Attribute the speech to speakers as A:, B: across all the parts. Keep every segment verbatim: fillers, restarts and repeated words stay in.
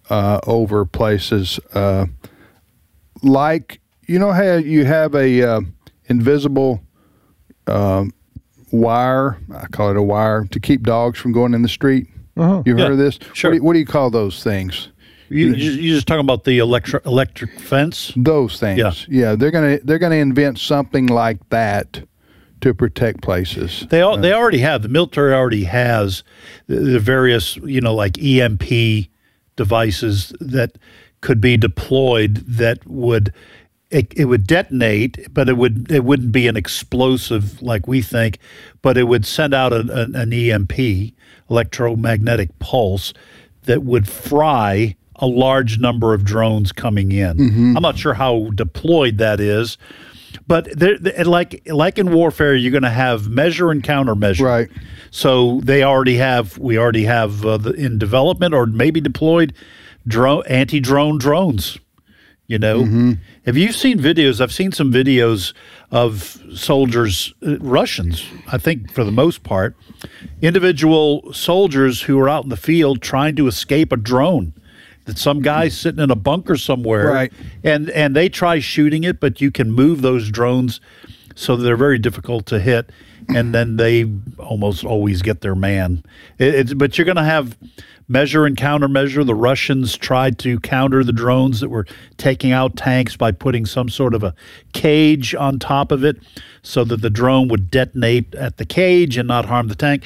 A: uh, over places. Uh, like, you know how you have a uh, invisible uh, wire, I call it a wire, to keep dogs from going in the street? Uh-huh. You've
B: yeah,
A: heard of this?
B: Sure.
A: What do, you, what do you call those things?
B: You, you're just talking about the electric electric fence?
A: Those things.
B: Yeah,
A: yeah they're gonna they're gonna invent something like that to protect places.
B: They all, uh, they already have. The military already has the, the various, you know, like E M P devices that could be deployed that would it, it would detonate, but it would it wouldn't be an explosive like we think, but it would send out an, an, an E M P, electromagnetic pulse, that would fry a large number of drones coming in. Mm-hmm. I'm not sure how deployed that is, but they're, they're, like like in warfare, you're going to have measure and countermeasure.
A: Right.
B: So they already have. We already have uh, the, in development or maybe deployed drone anti-drone drones. You know, mm-hmm. Have you seen videos? I've seen some videos of soldiers, uh, Russians, I think for the most part, individual soldiers who are out in the field trying to escape a drone. That some guy's sitting in a bunker somewhere,
A: right.
B: and, and they try shooting it, but you can move those drones so they're very difficult to hit, and then they almost always get their man. It, it's, but you're going to have measure and countermeasure. The Russians tried to counter the drones that were taking out tanks by putting some sort of a cage on top of it so that the drone would detonate at the cage and not harm the tank.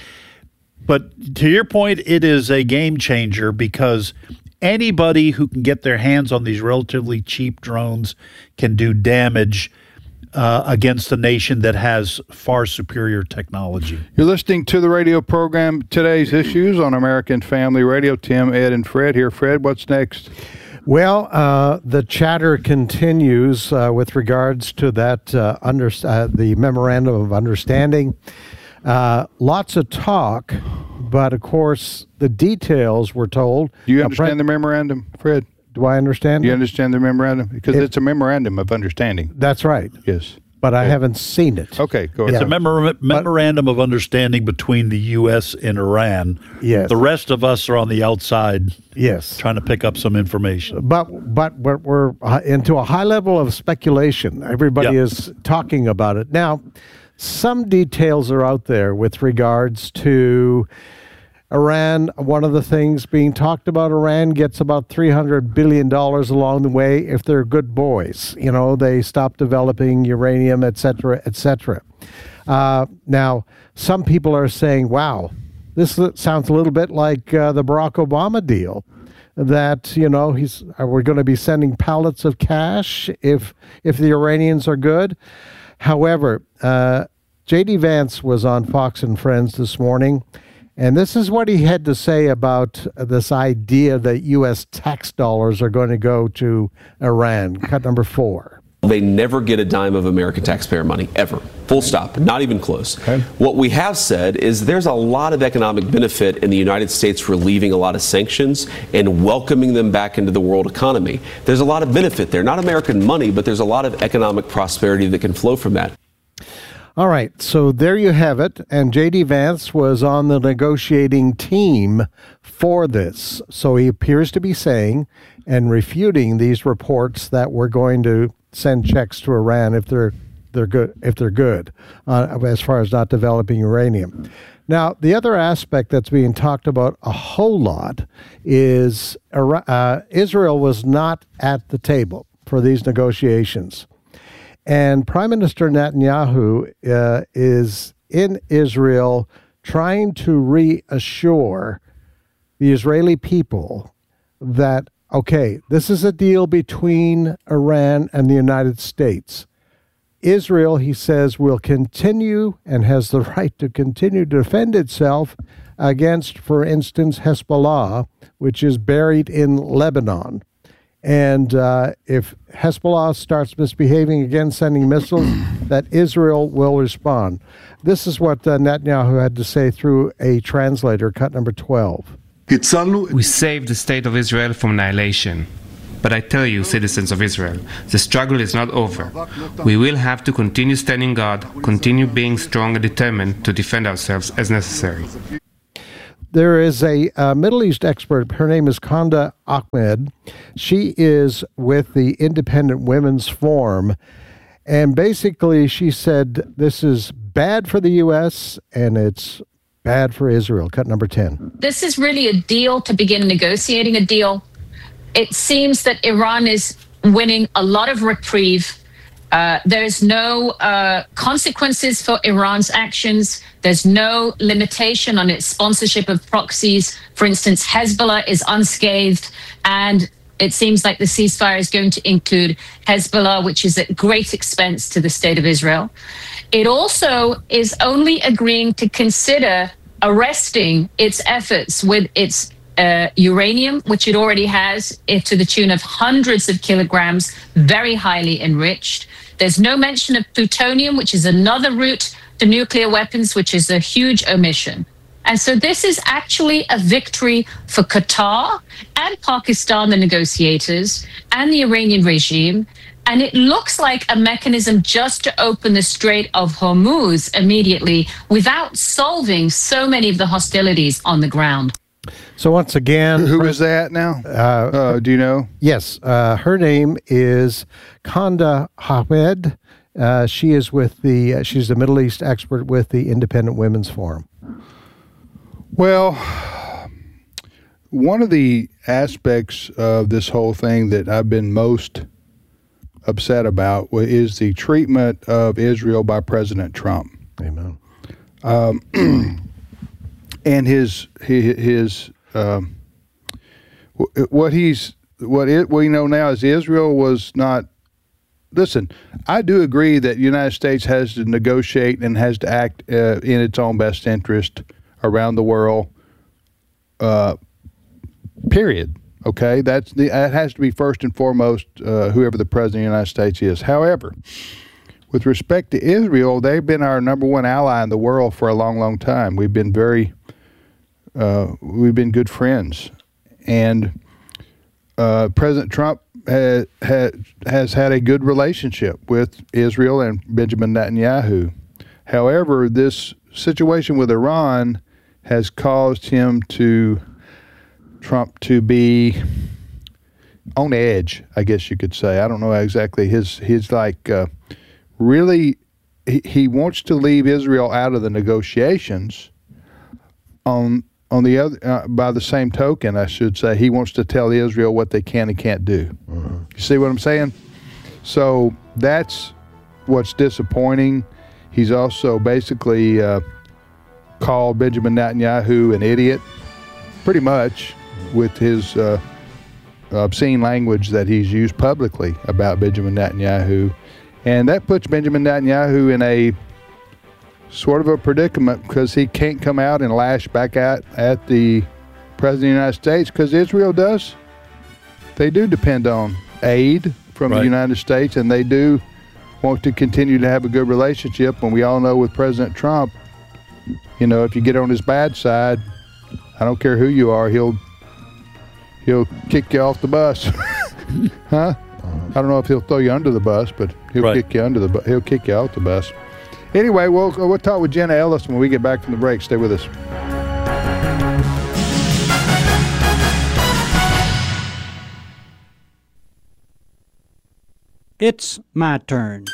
B: But to your point, it is a game changer because anybody who can get their hands on these relatively cheap drones can do damage uh, against a nation that has far superior technology.
A: You're listening to the radio program Today's Issues on American Family Radio. Tim, Ed, and Fred here. Fred, what's next?
C: Well, uh, the chatter continues uh, with regards to that uh, under, uh, the Memorandum of Understanding. Uh, lots of talk, but of course the details we're told.
A: Do you
C: now,
A: understand
C: Fred,
A: the memorandum, Fred?
C: Do I understand?
A: Do you
C: it?
A: understand the memorandum? Because
C: it,
A: it's a memorandum of understanding.
C: That's right.
A: Yes.
C: But
A: okay.
C: I haven't seen it.
A: Okay, go ahead.
B: It's yeah. a memor- memorandum of understanding between the U S and Iran.
C: Yes.
B: The rest of us are on the outside.
C: Yes.
B: Trying to pick up some information.
C: But but we're, we're into a high level of speculation. Everybody
B: yep.
C: is talking about it now. Some details are out there with regards to Iran. One of the things being talked about, Iran gets about three hundred billion dollars along the way if they're good boys. You know, they stop developing uranium, et cetera, et cetera. Uh, now, some people are saying, wow, this sounds a little bit like uh, the Barack Obama deal. That, you know, he's are we going to be sending pallets of cash if if the Iranians are good? However, uh, J D. Vance was on Fox and Friends this morning, and this is what he had to say about this idea that U S tax dollars are going to go to Iran. Cut number four.
D: They never get a dime of American taxpayer money, ever. Full stop. Not even close. Okay. What we have said is there's a lot of economic benefit in the United States relieving a lot of sanctions and welcoming them back into the world economy. There's a lot of benefit there. Not American money, but there's a lot of economic prosperity that can flow from that.
C: All right, so there you have it. And J D. Vance was on the negotiating team for this. So he appears to be saying and refuting these reports that we're going to send checks to Iran if they're they're good if they're good uh, as far as not developing uranium. Now, the other aspect that's being talked about a whole lot is uh, Israel was not at the table for these negotiations. And Prime Minister Netanyahu uh, is in Israel trying to reassure the Israeli people that, okay, this is a deal between Iran and the United States. Israel, he says, will continue and has the right to continue to defend itself against, for instance, Hezbollah, which is buried in Lebanon. And uh, if Hezbollah starts misbehaving again, sending missiles, that Israel will respond. This is what uh, Netanyahu had to say through a translator, cut number twelve.
E: We saved the state of Israel from annihilation. But I tell you, citizens of Israel, the struggle is not over. We will have to continue standing guard, continue being strong and determined to defend ourselves as necessary.
C: there is a, a Middle East expert. Her name is Khanda Ahmed. She is with the Independent Women's Forum. And basically, she said this is bad for the U S and it's bad for Israel. Cut number ten.
F: This is really a deal to begin negotiating a deal. It seems that Iran is winning a lot of reprieve. Uh, there's no uh, consequences for Iran's actions. There's no limitation on its sponsorship of proxies. For instance, Hezbollah is unscathed, and it seems like the ceasefire is going to include Hezbollah, which is at great expense to the state of Israel. It also is only agreeing to consider arresting its efforts with its uh, uranium, which it already has, it, to the tune of hundreds of kilograms, very highly enriched. There's no mention of plutonium, which is another route to nuclear weapons, which is a huge omission. And so this is actually a victory for Qatar and Pakistan, the negotiators, and the Iranian regime. And it looks like a mechanism just to open the Strait of Hormuz immediately without solving so many of the hostilities on the ground.
C: So once again,
A: who is that now? Uh, uh, do you know?
C: Yes, uh, her name is Khanda Ahmed. Uh, she is with the. Uh, she's the Middle East expert with the Independent Women's Forum.
A: Well, one of the aspects of this whole thing that I've been most upset about is the treatment of Israel by President Trump.
C: Amen.
A: Um, and his his, his um, what he's what it, we know now is Israel was not. Listen, I do agree that the United States has to negotiate and has to act uh, in its own best interest around the world. Uh, period. Okay, that's the that has to be first and foremost. Uh, whoever the president of the United States is. However, with respect to Israel, they've been our number one ally in the world for a long, long time. We've been very, uh, we've been good friends, and uh, President Trump has, has has had a good relationship with Israel and Benjamin Netanyahu. However, this situation with Iran has caused him to Trump to be on edge, I guess you could say. I don't know exactly. His he's like uh, really he, he wants to leave Israel out of the negotiations. On on the other, uh, by the same token, I should say, he wants to tell Israel what they can and can't do. Uh-huh. You see what I'm saying? So that's what's disappointing. He's also basically uh, called Benjamin Netanyahu an idiot, pretty much, with his uh, obscene language that he's used publicly about Benjamin Netanyahu. And that puts Benjamin Netanyahu in a sort of a predicament because he can't come out and lash back at, at the President of the United States because Israel does. They do depend on aid from right. the United States, and they do want to continue to have a good relationship. And we all know with President Trump, you know, if you get on his bad side, I don't care who you are, he'll he'll kick you off the bus. Huh? I don't know if he'll throw you under the bus, but he'll right. kick you under the bu- he'll kick you off the bus. Anyway, we'll we'll talk with Jenna Ellis when we get back from the break. Stay with us.
G: It's my turn.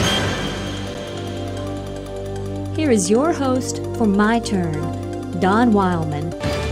H: Here is your host for My Turn, Don Wildman.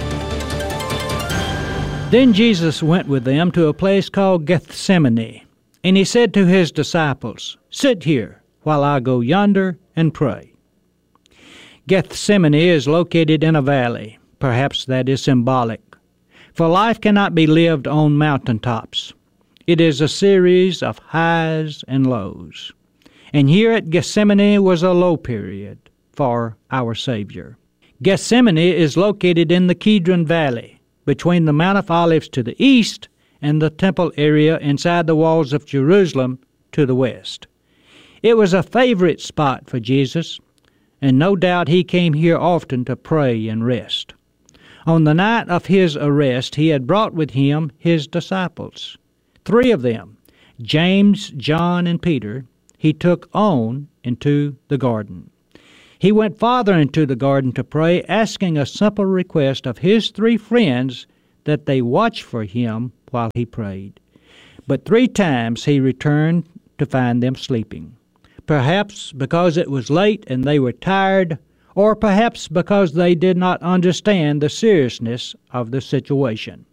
G: Then Jesus went with them to a place called Gethsemane, and he said to his disciples, "Sit here while I go yonder and pray." Gethsemane is located in a valley. Perhaps that is symbolic. For life cannot be lived on mountaintops. It is a series of highs and lows. And here at Gethsemane was a low period for our Savior. Gethsemane is located in the Kidron Valley, between the Mount of Olives to the east and the temple area inside the walls of Jerusalem to the west. It was a favorite spot for Jesus, and no doubt he came here often to pray and rest. On the night of his arrest, he had brought with him his disciples. Three of them, James, John, and Peter, he took on into the garden. He went farther into the garden to pray, asking a simple request of his three friends that they watch for him while he prayed. But three times he returned to find them sleeping, perhaps because it was late and they were tired, or perhaps because they did not understand the seriousness of the situation.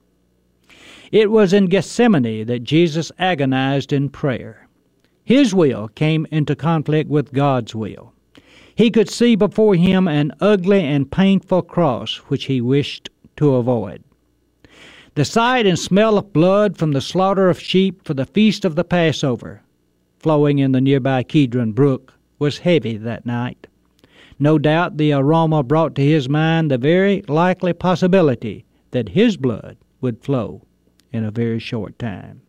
G: It was in Gethsemane that Jesus agonized in prayer. His will came into conflict with God's will. He could see before him an ugly and painful cross which he wished to avoid. The sight and smell of blood from the slaughter of sheep for the feast of the Passover, flowing in the nearby Kidron Brook, was heavy that night. No doubt the aroma brought to his mind the very likely possibility that his blood would flow in a very short time.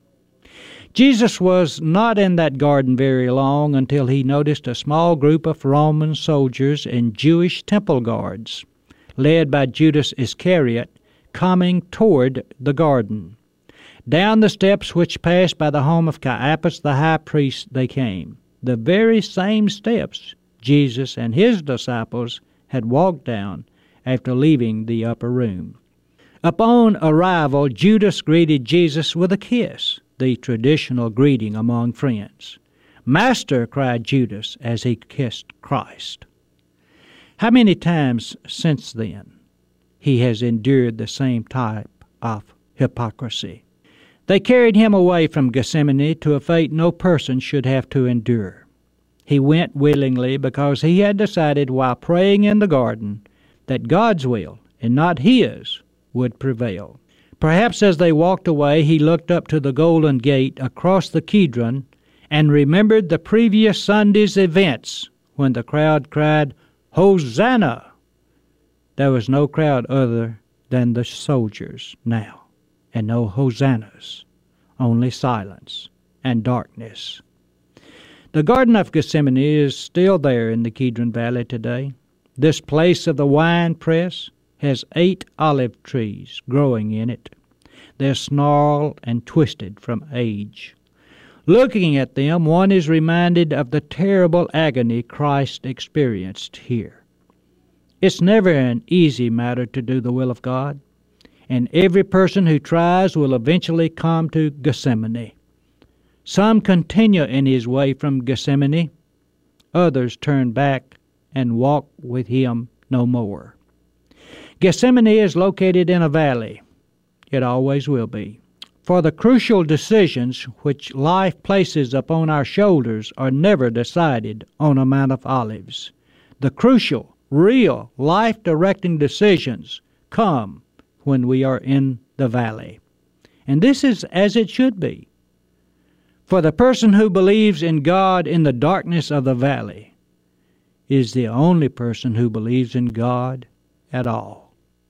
G: Jesus was not in that garden very long until he noticed a small group of Roman soldiers and Jewish temple guards, led by Judas Iscariot, coming toward the garden. Down the steps which passed by the home of Caiaphas the high priest they came, the very same steps Jesus and his disciples had walked down after leaving the upper room. Upon arrival, Judas greeted Jesus with a kiss, the traditional greeting among friends. "Master," cried Judas as he kissed Christ. How many times since then he has endured the same type of hypocrisy? They carried him away from Gethsemane to a fate no person should have to endure. He went willingly because he had decided while praying in the garden that God's will and not his would prevail. Perhaps as they walked away, he looked up to the Golden Gate across the Kidron and remembered the previous Sunday's events when the crowd cried, "Hosanna!" There was no crowd other than the soldiers now, and no hosannas, only silence and darkness. The Garden of Gethsemane is still there in the Kidron Valley today. This place of the wine press has eight olive trees growing in it. They're snarled and twisted from age. Looking at them, one is reminded of the terrible agony Christ experienced here. It's never an easy matter to do the will of God, and every person who tries will eventually come to Gethsemane. Some continue in his way from Gethsemane. Others turn back and walk with him no more. Gethsemane is located in a valley. It always will be. For the crucial decisions which life places upon our shoulders are never decided on a Mount of Olives. The crucial, real, life-directing decisions come when we are in the valley. And this is as it should be. For the person who believes in God in the darkness of the valley is the only person who believes in God at all.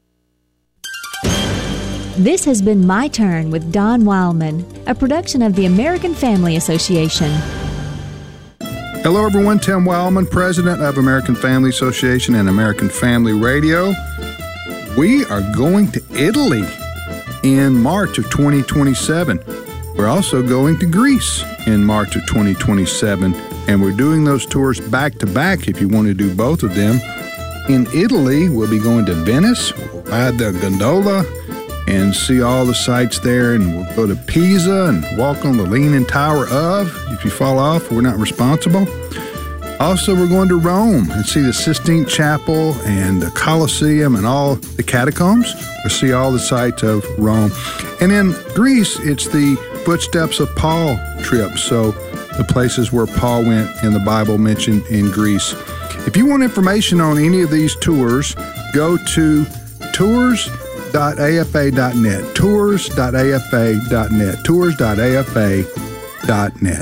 H: This has been My Turn with Don Wildman, a production of the American Family Association.
A: Hello, everyone. Tim Wildman, president of American Family Association and American Family Radio. We are going to Italy in March of twenty twenty-seven. We're also going to Greece in March of twenty twenty-seven, and we're doing those tours back to back if you want to do both of them. In Italy, we'll be going to Venice, we'll ride the gondola, and see all the sights there, and we'll go to Pisa and walk on the Leaning Tower of. If you fall off, we're not responsible. Also, we're going to Rome and see the Sistine Chapel and the Colosseum and all the catacombs. We'll see all the sights of Rome. And in Greece, it's the Footsteps of Paul trip, so the places where Paul went in the Bible mentioned in Greece. If you want information on any of these tours, go to tours dot a f a dot net, tours dot a f a dot net, tours dot a f a dot net.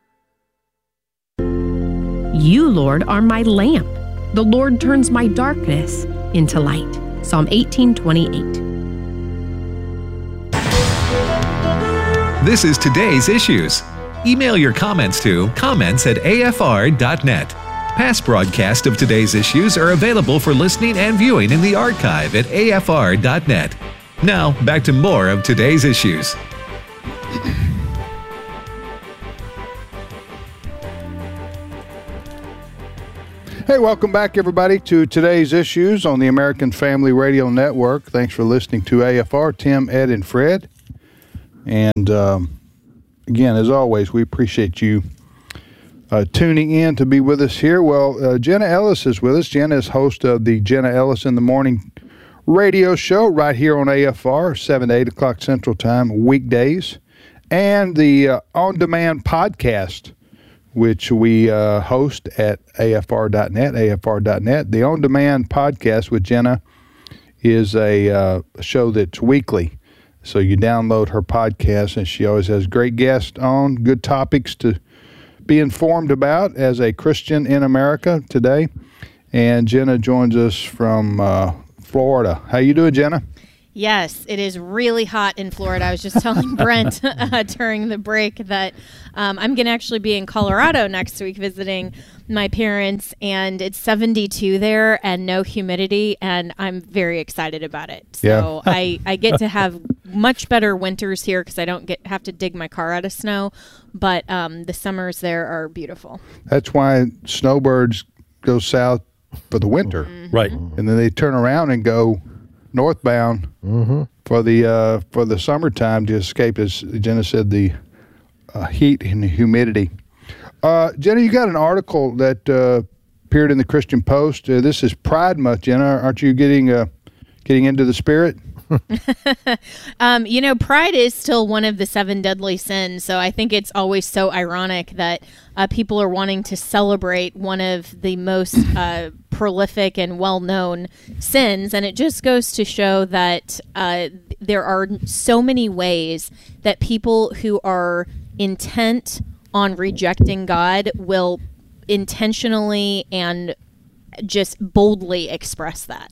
I: You, Lord, are my lamp. The Lord turns my darkness into light. Psalm eighteen twenty-eight.
J: This is Today's Issues. Email your comments to comments at a f r dot net. Past broadcasts of Today's Issues are available for listening and viewing in the archive at a f r dot net. Now, back to more of Today's Issues.
A: Hey, welcome back, everybody, to today's issues on the American Family Radio Network. Thanks for listening to A F R, Tim, Ed, and Fred. And um, again, as always, we appreciate you uh, tuning in to be with us here. Well, uh, Jenna Ellis is with us. Jenna is host of the Jenna Ellis in the Morning radio show right here on A F R, seven to eight o'clock Central Time, weekdays, and the uh, on-demand podcast, which we uh, host at A F R dot net, A F R dot net. The on-demand podcast with Jenna is a uh, show that's weekly. So you download her podcast, and she always has great guests on, good topics to be informed about as a Christian in America today. And Jenna joins us from uh, Florida. How you doing, Jenna?
K: Yes, it is really hot in Florida. I was just telling Brent uh, during the break that um, I'm going to actually be in Colorado next week visiting my parents, and it's seventy-two there and no humidity, and I'm very excited about it. So
A: Yeah.
K: I, I get to have much better winters here because I don't get have to dig my car out of snow, but um, the summers there are beautiful.
A: That's why snowbirds go south for the winter.
K: Mm-hmm.
B: Right.
A: And then they turn around and go northbound
C: Mm-hmm.
A: for the uh, for the summertime to escape, as Jenna said, the uh, heat and the humidity. Uh, Jenna, you got an article that uh, appeared in the Christian Post. Uh, this is Pride Month, Jenna. Aren't you getting uh, getting into the spirit?
K: Um, you know, pride is still one of the seven deadly sins. So I think it's always so ironic that uh, people are wanting to celebrate one of the most uh, prolific and well-known sins. And it just goes to show that uh, there are so many ways that people who are intent on rejecting God will intentionally and just boldly express that.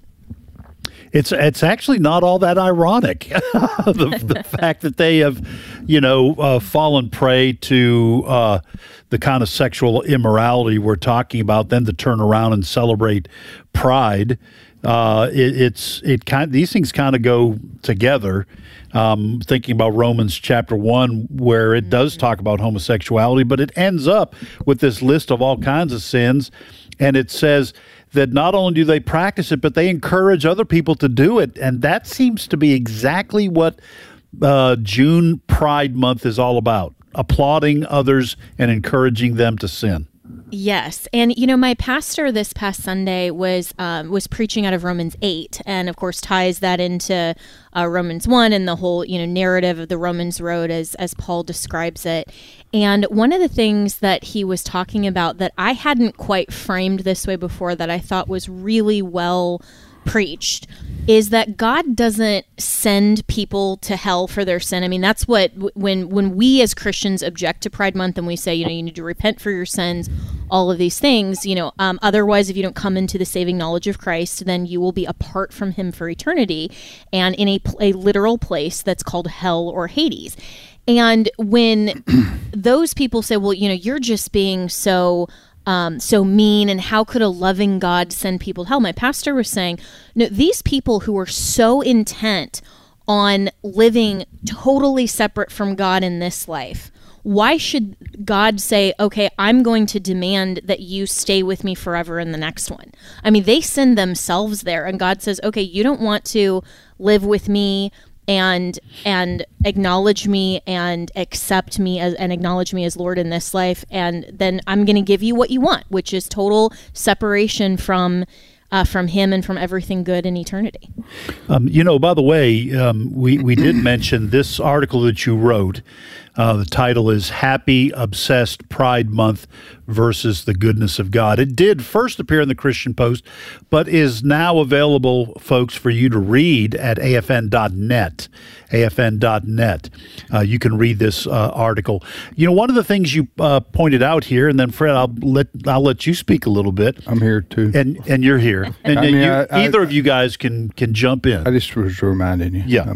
B: It's it's actually not all that ironic, the, the fact that they have, you know, uh, fallen prey to uh, the kind of sexual immorality we're talking about. Then to turn around and celebrate Pride, uh, it, it's it kind these things kind of go together. Um, thinking about Romans chapter one, where it does talk about homosexuality, but it ends up with this list of all kinds of sins, and it says that not only do they practice it, but they encourage other people to do it. And that seems to be exactly what uh, June Pride Month is all about, applauding others and encouraging them to sin.
K: Yes, and you know, my pastor this past Sunday was um, was preaching out of Romans eight, and of course ties that into uh, Romans one and the whole you know narrative of the Romans road as as Paul describes it. And one of the things that he was talking about that I hadn't quite framed this way before, that I thought was really well preached, is that God doesn't send people to hell for their sin. I mean, that's what, when when we as Christians object to Pride Month and we say, you know, you need to repent for your sins, all of these things, you know, um, otherwise, if you don't come into the saving knowledge of Christ, then you will be apart from him for eternity and in a, a literal place that's called hell or Hades. And when those people say, well, you know, you're just being so Um, so mean, and how could a loving God send people to hell? My pastor was saying, no, these people who are so intent on living totally separate from God in this life, why should God say, okay, I'm going to demand that you stay with me forever in the next one? I mean, they send themselves there, and God says, okay, you don't want to live with me and and acknowledge me and accept me as and acknowledge me as Lord in this life, and then I'm going to give you what you want, which is total separation from uh, from him and from everything good in eternity.
B: Um, you know, by the way, um, we, we did mention this article that you wrote. Uh, the title is Happy Obsessed Pride Month versus the Goodness of God. It did first appear in the Christian Post, but is now available, folks, for you to read at A F N dot net. A F N dot net. Uh, you can read this uh, article. You know, one of the things you uh, pointed out here, and then Fred, I'll let I'll let you speak a little bit.
A: I'm here too,
B: and and you're here, and,
A: I mean,
B: and you,
A: I, I,
B: either of you guys can can jump in.
A: I just was reminding you.
B: Yeah,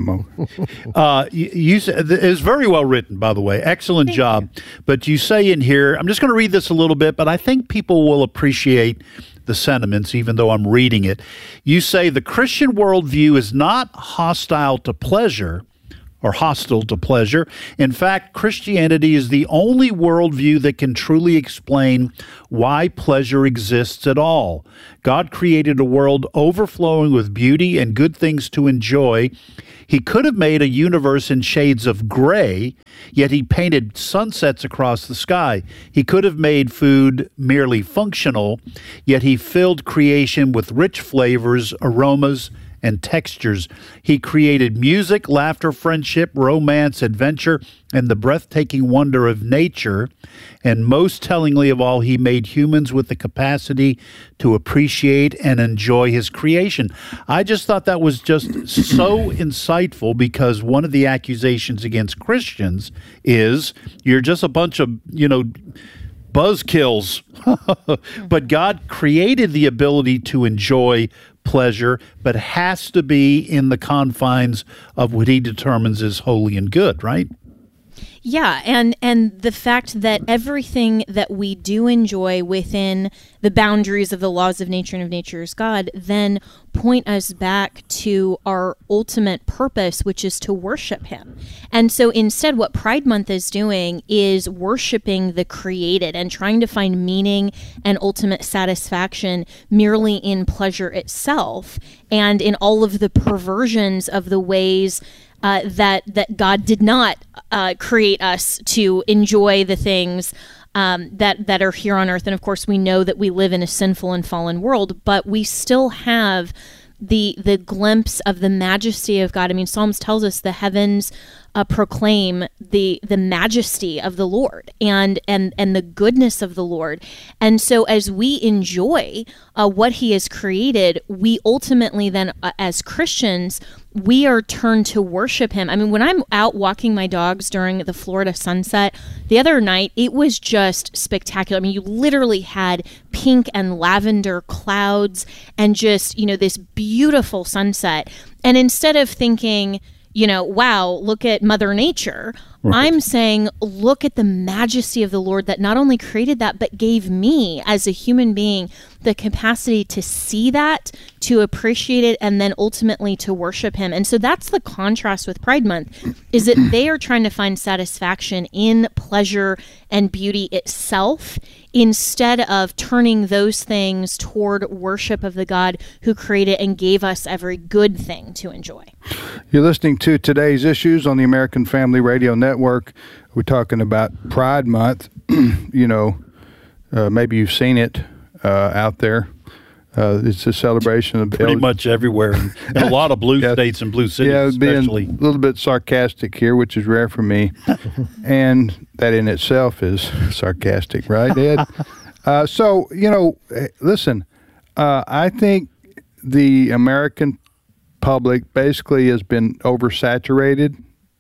B: uh, you, you said it's very well written, by the way. Excellent
K: Thank
B: job.
K: you.
B: But you say in here, I'm just going to read this a little bit, but I think people will appreciate the sentiments, even though I'm reading it. You say the Christian worldview is not hostile to pleasure or hostile to pleasure. In fact, Christianity is the only worldview that can truly explain why pleasure exists at all. God created a world overflowing with beauty and good things to enjoy. He could have made a universe in shades of gray, yet he painted sunsets across the sky. He could have made food merely functional, yet he filled creation with rich flavors, aromas, and textures. He created music, laughter, friendship, romance, adventure, and the breathtaking wonder of nature. And most tellingly of all, he made humans with the capacity to appreciate and enjoy his creation. I just thought that was just so insightful, because one of the accusations against Christians is you're just a bunch of, you know, buzzkills. But God created the ability to enjoy pleasure, but has to be in the confines of what he determines is holy and good, right?
K: Yeah, and and the fact that everything that we do enjoy within the boundaries of the laws of nature and of nature's God then point us back to our ultimate purpose, which is to worship him. And so instead, what Pride Month is doing is worshiping the created and trying to find meaning and ultimate satisfaction merely in pleasure itself and in all of the perversions of the ways Uh, that that God did not uh, create us to enjoy the things um, that that are here on earth. And of course, we know that we live in a sinful and fallen world, but we still have the the glimpse of the majesty of God. I mean, Psalms tells us the heavens uh, proclaim the the majesty of the Lord and and and the goodness of the Lord. And so, as we enjoy uh, what He has created, we ultimately then, uh, as Christians, we are turned to worship him. I mean, when I'm out walking my dogs during the Florida sunset the other night, it was just spectacular. I mean, you literally had pink and lavender clouds and just, you know, this beautiful sunset. And instead of thinking, you know, wow, look at Mother Nature, right, I'm saying, look at the majesty of the Lord that not only created that, but gave me as a human being the capacity to see that, to appreciate it, and then ultimately to worship him. And so that's the contrast with Pride Month, is that they are trying to find satisfaction in pleasure and beauty itself, instead of turning those things toward worship of the God who created and gave us every good thing to enjoy.
A: You're listening to Today's Issues on the American Family Radio Network. We're talking about Pride Month. You know, uh, maybe you've seen it uh, out there. Uh, it's a celebration of
B: pretty L- much everywhere, in, in a lot of blue yeah, states and blue cities, yeah, especially.
A: Being a little bit sarcastic here, which is rare for me, and that in itself is sarcastic, right, Ed? uh, so you know, listen, uh, I think the American public basically has been oversaturated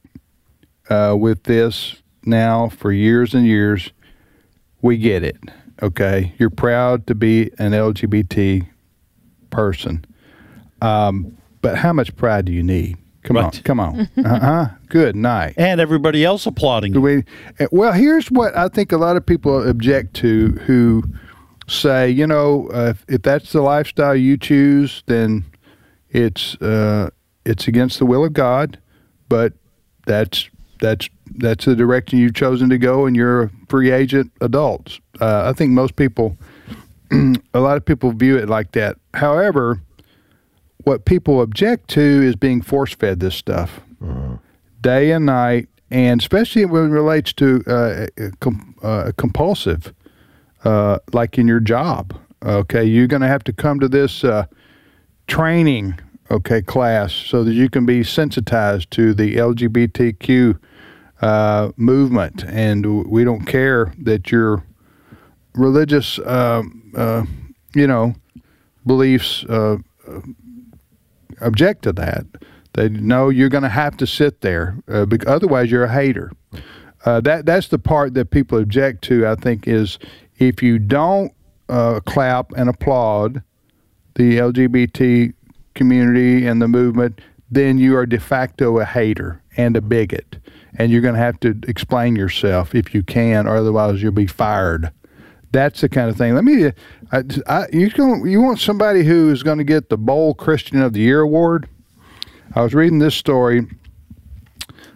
A: uh, with this now for years and years. We get it. Okay, you're proud to be an L G B T person, um, but how much pride do you need? Come right. on, come on. Uh-huh. Good night.
B: And everybody else applauding.
A: We, well, here's what I think a lot of people object to, who say, you know, uh, if, if that's the lifestyle you choose, then it's uh, it's against the will of God, but that's that's that's the direction you've chosen to go, and you're a free agent adults. Uh, I think most people, a lot of people view it like that. However, what people object to is being force-fed this stuff uh-huh. day and night, and especially when it relates to uh, com- uh, compulsive, uh, like in your job. Okay, you're going to have to come to this uh, training, okay, class so that you can be sensitized to the L G B T Q uh, movement, and we don't care that your religious, uh, uh, you know, beliefs uh, object to that. They know you're going to have to sit there, uh, because otherwise you're a hater. Uh, that that's the part that people object to, I think, is if you don't uh, clap and applaud the L G B T community and the movement, then you are de facto a hater and a bigot, and you're going to have to explain yourself if you can, or otherwise you'll be fired. That's the kind of thing. Let me. I, I, you going you want somebody who is going to get the Bold Christian of the Year award? I was reading this story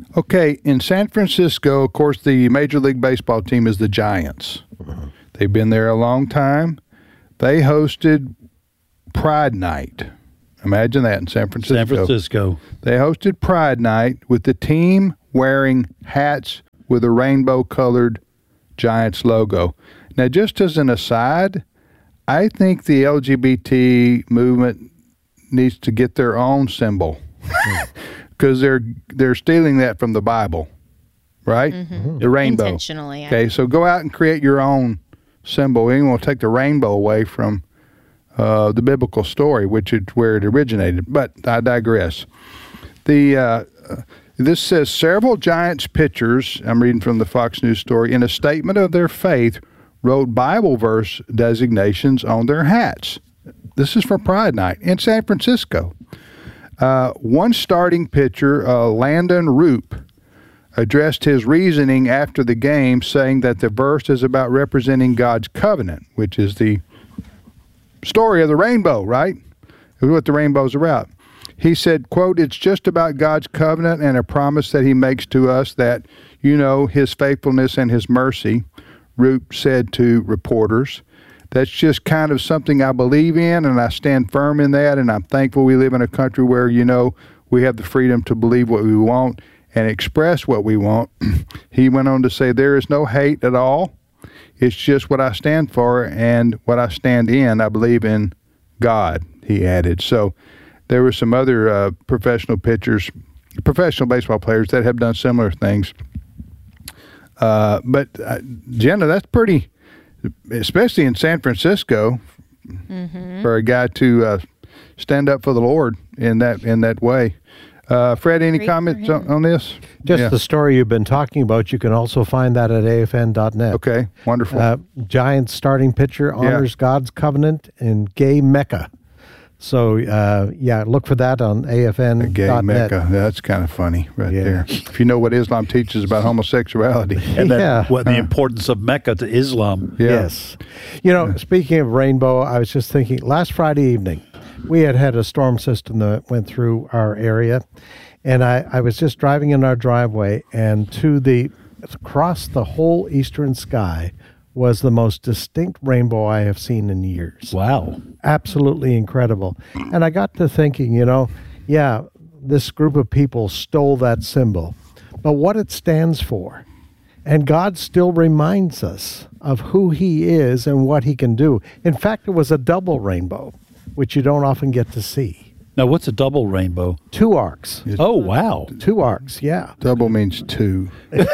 A: Okay, in San Francisco, of course, the Major League Baseball team is the Giants. They've been there a long time. They hosted Pride Night. Imagine that in San Francisco.
B: San Francisco.
A: They hosted Pride Night with the team wearing hats with a rainbow-colored Giants logo. Now, just as an aside, I think the L G B T movement needs to get their own symbol because they're they're stealing that from the Bible, right?
K: Mm-hmm.
A: The rainbow.
K: Intentionally, yeah.
A: Okay, so go out and create your own symbol. We want to take the rainbow away from uh, the biblical story, which is where it originated. But I digress. The uh, this says several Giants pitchers, I'm reading from the Fox News story, in a statement of their faith, wrote Bible verse designations on their hats. This is for Pride Night in San Francisco. Uh, one starting pitcher, uh, Landon Roop, addressed his reasoning after the game, saying that the verse is about representing God's covenant, which is the story of the rainbow, right? It's what the rainbow's about. He said, quote, "It's just about God's covenant and a promise that he makes to us that, you know, his faithfulness and his mercy," Roop said to reporters. "That's just kind of something I believe in, and I stand firm in that, and I'm thankful we live in a country where, you know, we have the freedom to believe what we want and express what we want." He went on to say, "There is no hate at all. It's just what I stand for and what I stand in. I believe in God," he added. So there were some other uh, professional pitchers, professional baseball players that have done similar things. Uh, but, uh, Jenna, that's pretty, especially in San Francisco, mm-hmm. for a guy to uh, stand up for the Lord in that in that way. Uh, Fred, any
K: Great
A: comments on, on this?
C: Just
A: Yeah.
C: the story you've been talking about. You can also find that at A F N dot net.
A: Okay, wonderful.
C: Uh, Giants starting pitcher honors God's covenant in gay Mecca. So, uh, yeah, look for that on A F N dot net.
A: Gay Mecca. That's kind of funny right
C: Yeah.
A: there. If you know what Islam teaches about homosexuality.
B: And then
C: Yeah.
B: what the importance of Mecca to Islam.
A: Yeah.
C: Yes. You know, speaking of rainbow, I was just thinking last Friday evening, we had had a storm system that went through our area. And I, I was just driving in our driveway, and to the across the whole eastern sky was the most distinct rainbow I have seen in years.
B: Wow.
C: Absolutely incredible. And I got to thinking, you know, yeah, this group of people stole that symbol, but what it stands for. And God still reminds us of who he is and what he can do. In fact, it was a double rainbow, which you don't often get to see.
B: Now, what's a double rainbow?
C: Two arcs.
B: Oh, wow.
C: Two arcs, yeah.
A: Double means two.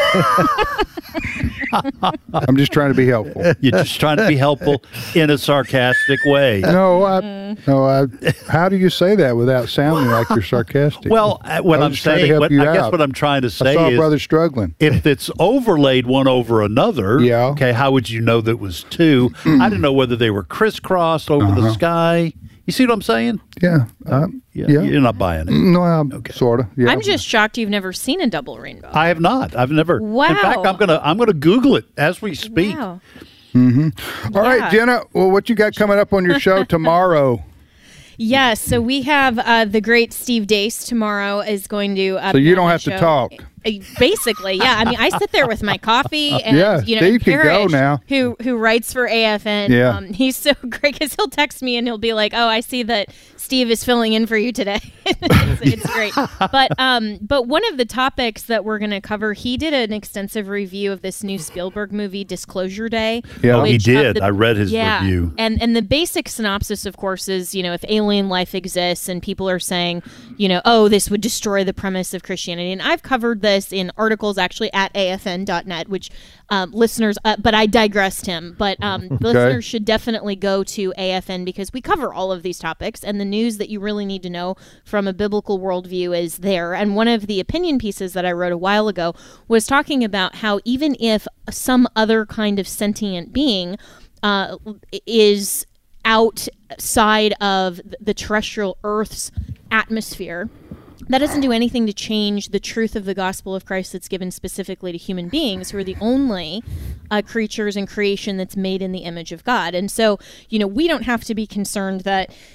A: I'm just trying to be helpful.
B: You're just trying to be helpful in a sarcastic way.
A: No, I, no. I, how do you say that without sounding like you're sarcastic?
B: Well, uh, what
A: I was
B: I'm
A: just trying to
B: saying,
A: help
B: what,
A: you
B: I guess
A: out.
B: what I'm trying to
A: I
B: say
A: saw a
B: is,
A: brother struggling.
B: if it's overlaid one over another,
A: Yeah.
B: okay, how would you know that it was two? I didn't know whether they were crisscrossed over the
A: Uh-huh.
B: sky. You see what I'm saying?
A: Yeah, uh,
B: Yeah,
A: yeah.
B: You're not buying it.
A: No, I'm sort of. Yeah.
K: I'm just shocked you've never seen a double rainbow.
B: I have not. I've never.
K: Wow.
B: In fact, I'm gonna I'm gonna Google it as we speak.
K: Wow.
A: All right,
K: Yeah.
A: Jenna. Well, what you got coming up on your show tomorrow?
K: Yes, so we have uh, the great Steve Dace tomorrow is going to. Uh,
A: So you
K: be
A: don't
K: on the
A: have to
K: show.
A: talk.
K: Uh, Basically, yeah. I mean, I sit there with my coffee, and
A: Yeah,
K: you know,
A: Steve can go
K: Parrish,
A: now.
K: who who writes for A F N.
A: Yeah.
K: Um, he's so great because he'll text me and he'll be like, "Oh, I see that Steve is filling in for you today." it's, it's great. But um, but one of the topics that we're going to cover, he did an extensive review of this new Spielberg movie, Disclosure Day.
B: Yeah, oh, he
K: which, uh,
B: did.
K: the-
B: I read his
K: yeah,
B: review.
K: And and the basic synopsis, of course, is, you know, if alien life exists and people are saying, you know, oh, this would destroy the premise of Christianity. And I've covered this in articles actually at A F N dot net, which um, listeners, uh, but I digressed him. But um,
A: Okay.
K: listeners should definitely go to A F N because we cover all of these topics, and the news that you really need to know from a biblical worldview is there. And one of the opinion pieces that I wrote a while ago was talking about how even if some other kind of sentient being uh, is outside of the terrestrial Earth's atmosphere, that doesn't do anything to change the truth of the gospel of Christ that's given specifically to human beings, who are the only uh, creatures in creation that's made in the image of God. And so, you know, we don't have to be concerned that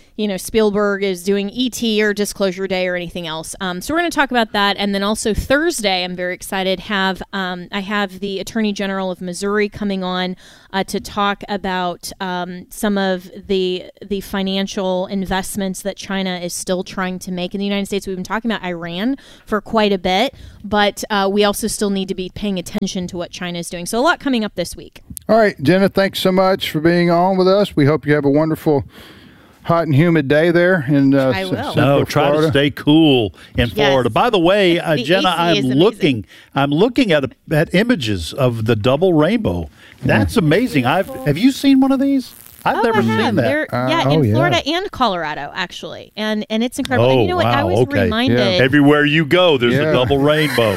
K: you know, Spielberg is doing E T or Disclosure Day or anything else. Um, so we're going to talk about that. And then also Thursday, I'm very excited, have um, I have the Attorney General of Missouri coming on uh, to talk about um, some of the the financial investments that China is still trying to make in the United States. We've been talking about Iran for quite a bit, but uh, we also still need to be paying attention to what China is doing. So a lot coming up this week.
A: All right, Jenna, thanks so much for being on with us. We hope you have a wonderful hot and humid day there in uh,
K: I will.
A: S-
B: No, try
A: Florida.
B: to stay cool in
K: Yes.
B: Florida. By the way, uh,
K: The
B: Jenna,
K: A C
B: I'm
K: is amazing.
B: looking. I'm looking at at images of the double rainbow. That's amazing. I've have you seen one of these? I've
K: Oh,
B: never
K: I have.
B: seen that.
K: They're- yeah,
C: oh,
K: in
C: yeah.
K: Florida and Colorado, actually, and and it's incredible.
B: Oh,
K: and you know what? I
B: wow,
K: was
B: okay.
K: reminded.
A: Yeah.
B: Everywhere you go, there's
A: Yeah.
B: a double rainbow.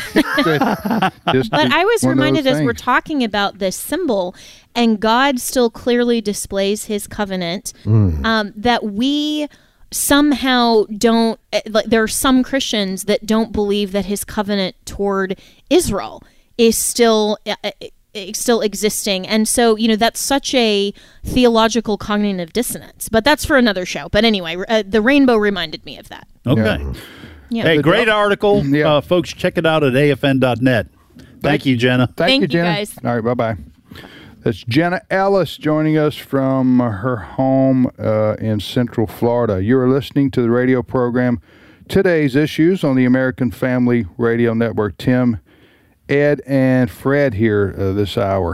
A: Just
K: But I was
A: one of
K: reminded
A: those
K: as we're
A: things.
K: talking about this symbol, and God still clearly displays His covenant, um, that we somehow don't. eh, Like there are some Christians that don't believe that His covenant toward Israel is still. Uh, uh, still existing, and so you know that's such a theological cognitive dissonance, but that's for another show. But anyway, uh, the rainbow reminded me of that.
B: Okay.
A: Yeah.
K: Yeah.
B: Hey, great article.
A: Yeah.
B: Uh, folks, check it out at A F N dot net. Thank you, Jenna.
A: Thank,
K: Thank
A: you,
K: you,
A: Jenna.
K: guys.
A: All right, bye-bye. That's Jenna Ellis joining us from her home uh, in Central Florida. You're listening to the radio program Today's Issues on the American Family Radio Network. Tim, Ed, and Fred here uh, this hour.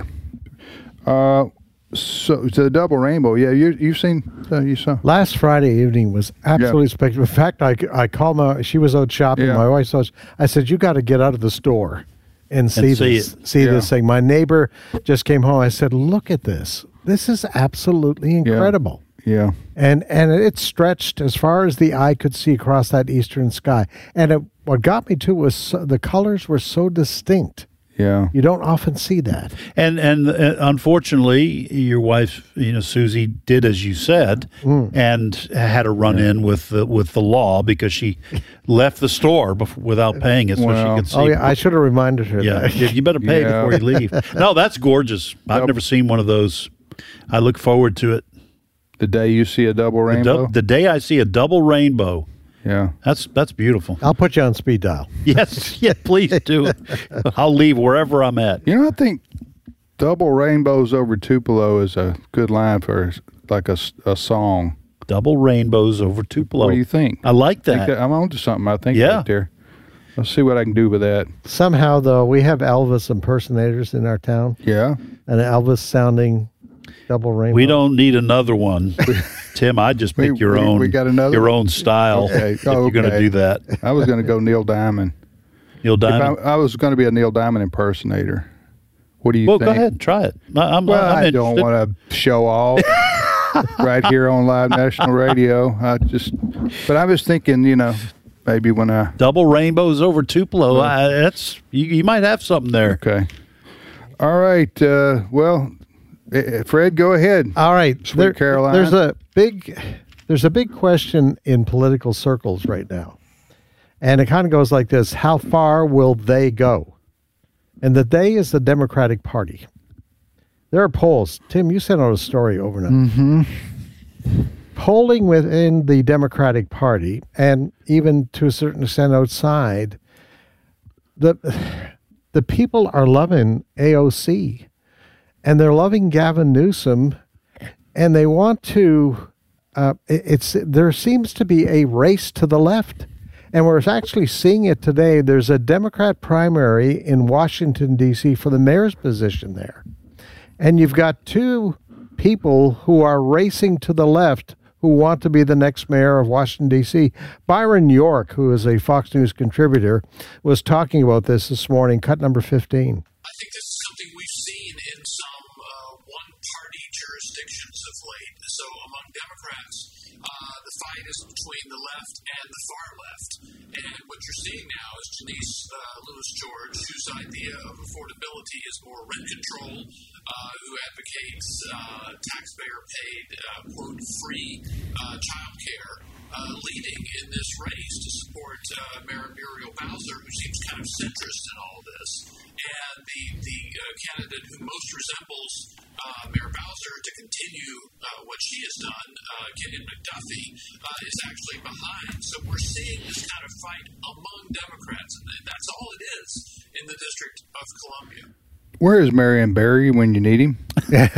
A: Uh, so it's a double rainbow. Yeah, you, you've seen, uh, you saw.
C: Last Friday evening was absolutely spectacular. In fact, I, I called my, she was out shopping,
A: Yeah.
C: my wife was, I said, you got to get out of the store and see,
B: see
C: this,
B: it.
C: see
A: Yeah.
C: this thing. My neighbor just came home. I said, look at this. This is absolutely incredible.
A: Yeah.
C: And and it stretched as far as the eye could see across that eastern sky. And it, what got me too was so, the colors were so distinct.
A: Yeah.
C: You don't often see that.
B: And and uh, unfortunately, your wife, you know, Susie, did as you said,
C: Mm.
B: and had a run in with the with the law because she left the store bef- without paying it, so
A: Well,
B: she could see.
C: Oh yeah, I should have reminded her
B: yeah,
C: that.
B: you you better pay
A: Yeah.
B: before you leave. No, that's gorgeous. I've
A: Yep.
B: never seen one of those. I look forward to it.
A: The day you see a double
B: The,
A: rainbow.
B: dou- the day I see a double rainbow,
A: yeah.
B: that's that's beautiful.
C: I'll put you on speed dial.
B: Yes, yeah, please do. I'll leave wherever I'm at.
A: You know, I think double rainbows over Tupelo is a good line for like a, s- a song.
B: Double rainbows over Tupelo.
A: What do you think?
B: I like
A: I think
B: that.
A: that- I'm on to something, I think,
B: Yeah.
A: right there. Let's see what I can do with that.
C: Somehow, though, we have Elvis impersonators in our town,
A: Yeah.
C: an Elvis sounding double rainbow.
B: We don't need another one, Tim. I just pick
A: We-
B: your
A: we-
B: own.
A: we got another
B: your
A: one?
B: own style.
A: Okay.
B: If
A: Oh,
B: you're going to
A: okay.
B: do that,
A: I was going to go Neil Diamond.
B: Neil
A: If I,
B: Diamond.
A: I was going to be a Neil Diamond impersonator. What do you
B: Well,
A: think?
B: go ahead, try it. I- I'm,
A: Well,
B: I'm
A: I don't
B: interested.
A: want to show off right here on live national radio. I just, but I was thinking, you know, maybe when I.
B: Double rainbows over Tupelo. I, that's you, you might have something there.
A: Okay. All right. Uh, well, eh, Fred, go ahead.
C: All right,
A: Sweet Caroline.
C: There's a big, there's a big question in political circles right now, and it kind of goes like this: how far will they go? And the they is the Democratic Party. There are polls. Tim, you sent out a story overnight.
A: Mm-hmm.
C: Polling within the Democratic Party, and even to a certain extent outside, the the people are loving A O C, and they're loving Gavin Newsom, and they want to. Uh, it- it's there seems to be a race to the left, and we're actually seeing it today. There's a Democrat primary in Washington D C for the mayor's position there, and you've got two people who are racing to the left who want to be the next mayor of Washington, D C. Byron York, who is a Fox News contributor, was talking about this this morning, cut number fifteen.
L: I think this is something we've seen in some uh, one-party jurisdictions of late. So among Democrats, uh, the fight is between the left and the far left. And what you're seeing now is Janice uh, Lewis George, whose idea of affordability is more rent control, uh, who advocates uh, taxpayer-paid, uh, quote, free uh, child care, uh, leading in this race to support uh, Mayor Muriel Bowser, who seems kind of centrist in all this. And the, the uh, candidate who most resembles uh, Mayor Bowser to continue uh, what she has done, uh, Kenyon McDuffie, uh, is actually behind. So we're seeing this kind of fight among Democrats, and that's all it is in the District of Columbia.
A: Where is Marion Barry when you need him?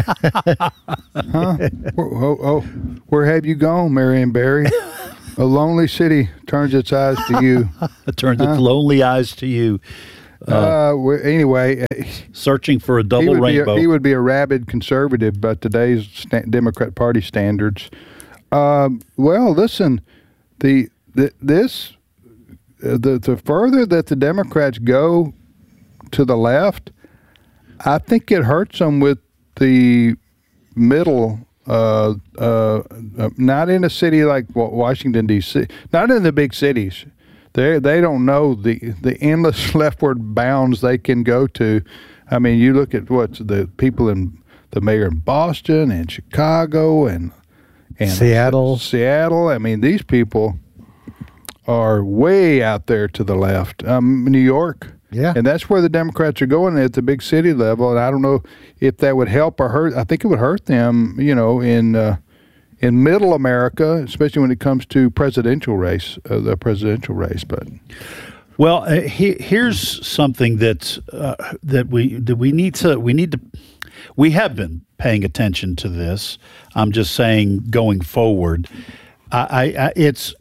A: Huh? Oh, oh, where have you gone, Marion Barry? A lonely city turns its eyes to you.
B: It turns
A: huh?
B: its lonely eyes to you.
A: Uh, uh, anyway,
B: searching for a double
A: he
B: rainbow.
A: A, he would be a rabid conservative by today's sta- Democrat Party standards. Um, well, listen, the, the this uh, the the further that the Democrats go to the left, I think it hurts them with the middle. Uh, uh, uh, not in a city like Washington D C, not in the big cities. They they don't know the the endless leftward bounds they can go to. I mean, you look at what the people in the mayor in Boston and Chicago and and
C: Seattle.
A: Seattle. I mean, these people are way out there to the left. Um, New York.
C: Yeah.
A: And that's where the Democrats are going at the big city level. And I don't know if that would help or hurt. I think it would hurt them, you know, in uh, in middle America, especially when it comes to presidential race, uh, the presidential race. But
B: well, uh, he, here's something that uh, that we that we need to we need to we have been paying attention to this. I'm just saying, going forward, I, I, I it's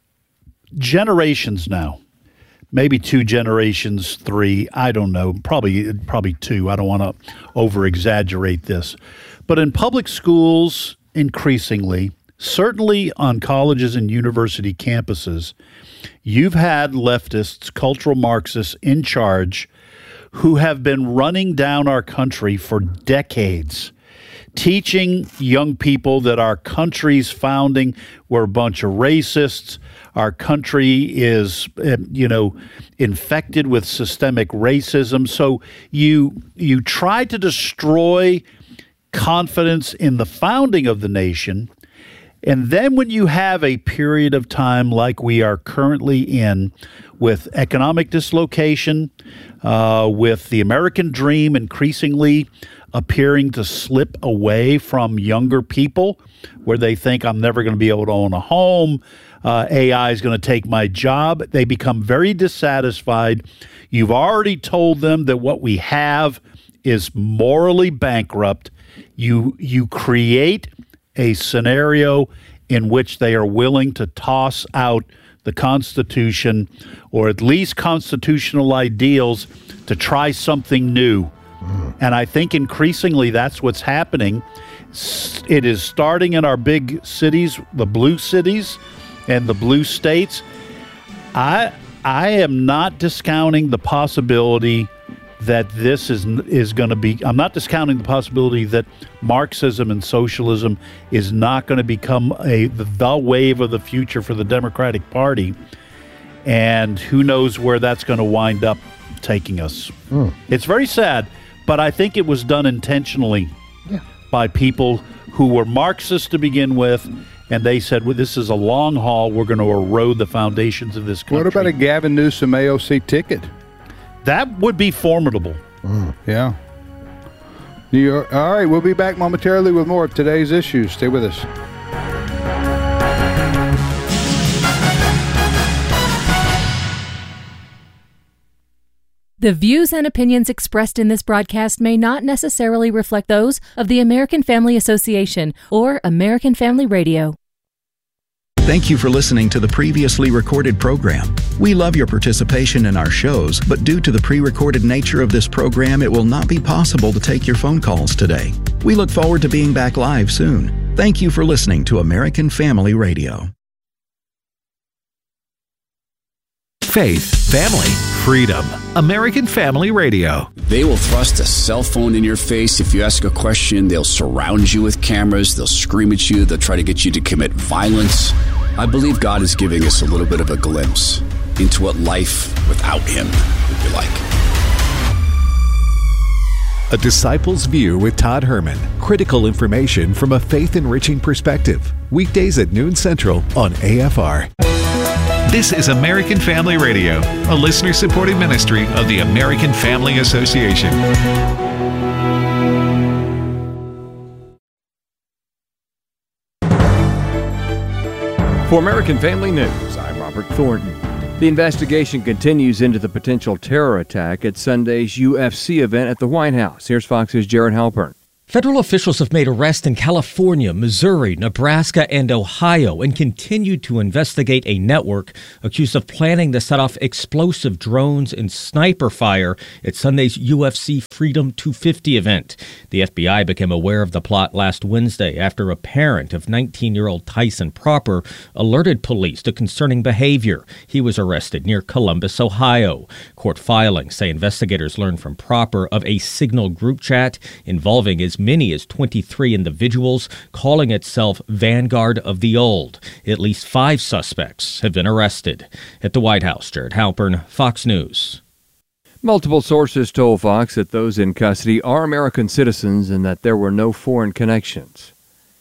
B: generations now. Maybe two generations, three, I don't know, probably probably two. I don't want to over-exaggerate this. But in public schools, increasingly, certainly on colleges and university campuses, you've had leftists, cultural Marxists in charge who have been running down our country for decades, teaching young people that our country's founding were a bunch of racists. Our country is, you know, infected with systemic racism. So you you try to destroy confidence in the founding of the nation. And then when you have a period of time like we are currently in, with economic dislocation, uh, with the American dream increasingly appearing to slip away from younger people, where they think, I'm never going to be able to own a home, uh, A I is going to take my job, they become very dissatisfied. You've already told them that what we have is morally bankrupt. You you create a scenario in which they are willing to toss out the Constitution, or at least constitutional ideals, to try something new. Mm. And I think increasingly that's what's happening. It is starting in our big cities, the blue cities and the blue states. I I am not discounting the possibility that this is is going to be, I'm not discounting the possibility that Marxism and socialism is not going to become a the, the wave of the future for the Democratic Party. And who knows where that's going to wind up taking us. Mm. It's very sad, but I think it was done intentionally yeah. by people who were Marxists to begin with, and they said, well, this is a long haul. We're going to erode the foundations of this country.
A: What about a Gavin Newsom A O C ticket?
B: That would be formidable.
A: Mm, yeah. New York. All right, we'll be back momentarily with more of today's issues. Stay with us.
M: The views and opinions expressed in this broadcast may not necessarily reflect those of the American Family Association or American Family Radio.
N: Thank you for listening to the previously recorded program. We love your participation in our shows, but due to the pre-recorded nature of this program, it will not be possible to take your phone calls today. We look forward to being back live soon. Thank you for listening to American Family Radio.
J: Faith, family, freedom. American Family Radio.
O: They will thrust a cell phone in your face. If you ask a question, they'll surround you with cameras. They'll scream at you. They'll try to get you to commit violence. I believe God is giving us a little bit of a glimpse into what life without Him would be like.
J: A Disciple's View with Todd Herman. Critical information from a faith-enriching perspective. Weekdays at noon Central on A F R. This is American Family Radio, a listener-supported ministry of the American Family Association.
P: For American Family News, I'm Robert Thornton. The investigation continues into the potential terror attack at Sunday's U F C event at the White House. Here's Fox's Jared Halpern.
Q: Federal officials have made arrests in California, Missouri, Nebraska, and Ohio and continue to investigate a network accused of planning to set off explosive drones and sniper fire at Sunday's U F C Freedom two fifty event. The F B I became aware of the plot last Wednesday after a parent of nineteen-year-old Tyson Proper alerted police to concerning behavior. He was arrested near Columbus, Ohio. Court filings say investigators learned from Proper of a Signal group chat involving as many as twenty-three individuals calling itself Vanguard of the Old. At least five suspects have been arrested. At the White House, Jared Halpern, Fox News.
P: Multiple sources told Fox that those in custody are American citizens and that there were no foreign connections.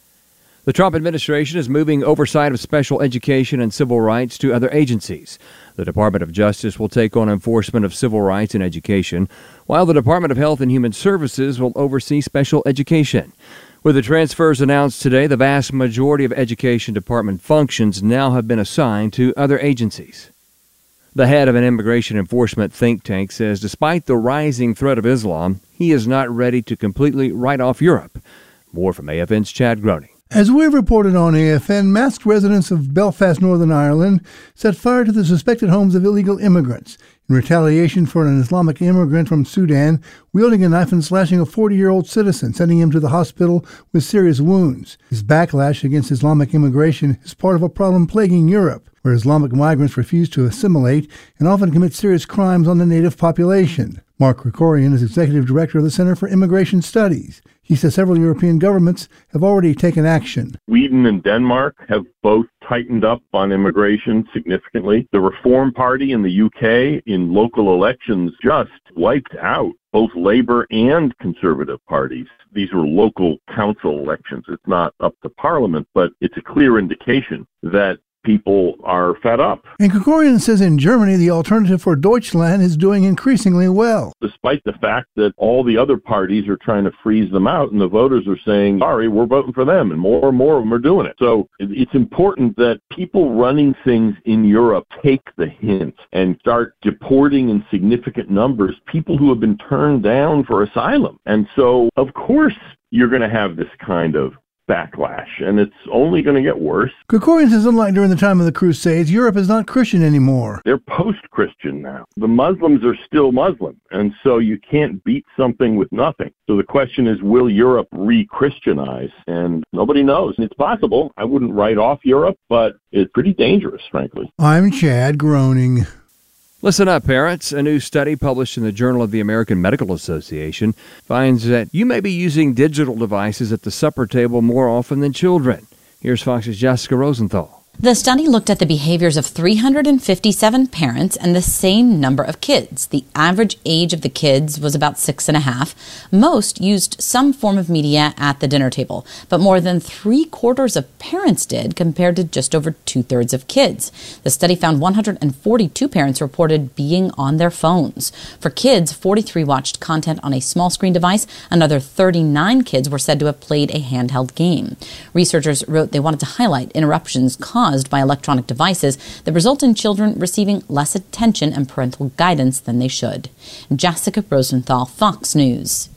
P: The Trump administration is moving oversight of special education and civil rights to other agencies. The Department of Justice will take on enforcement of civil rights in education, while the Department of Health and Human Services will oversee special education. With the transfers announced today, the vast majority of education department functions now have been assigned to other agencies. The head of an immigration enforcement think tank says despite the rising threat of Islam, he is not ready to completely write off Europe. More from A F N's Chad Groening.
R: As we've reported on A F N, masked residents of Belfast, Northern Ireland, set fire to the suspected homes of illegal immigrants in retaliation for an Islamic immigrant from Sudan wielding a knife and slashing a forty-year-old citizen, sending him to the hospital with serious wounds. His backlash against Islamic immigration is part of a problem plaguing Europe, where Islamic migrants refuse to assimilate and often commit serious crimes on the native population. Mark Krikorian is executive director of the Center for Immigration Studies. He says several European governments have already taken action.
S: Sweden and Denmark have both tightened up on immigration significantly. The Reform Party in the U K in local elections just wiped out both Labour and Conservative parties. These were local council elections. It's not up to Parliament, but it's a clear indication that people are fed up.
R: And Krikorian says in Germany, the Alternative for Deutschland is doing increasingly well.
S: Despite the fact that all the other parties are trying to freeze them out and the voters are saying, sorry, we're voting for them, and more and more of them are doing it. So it's important that people running things in Europe take the hint and start deporting in significant numbers people who have been turned down for asylum. And so, of course, you're going to have this kind of backlash, and it's only going to get worse.
R: Krikorian says unlike during the time of the Crusades, Europe is not Christian anymore.
S: They're post-Christian now. The Muslims are still Muslim, and so you can't beat something with nothing. So the question is, will Europe re-Christianize? And nobody knows. And it's possible. I wouldn't write off Europe, but it's pretty dangerous, frankly.
R: I'm Chad Groening.
P: Listen up, parents. A new study published in the Journal of the American Medical Association finds that you may be using digital devices at the supper table more often than children. Here's Fox's Jessica Rosenthal.
T: The study looked at the behaviors of three hundred fifty-seven parents and the same number of kids. The average age of the kids was about six and a half. Most used some form of media at the dinner table, but more than three quarters of parents did compared to just over two thirds of kids. The study found one hundred forty-two parents reported being on their phones. For kids, forty-three watched content on a small screen device. Another thirty-nine kids were said to have played a handheld game. Researchers wrote they wanted to highlight interruptions caused by electronic devices that result in children receiving less attention and parental guidance than they should. Jessica Rosenthal, Fox News.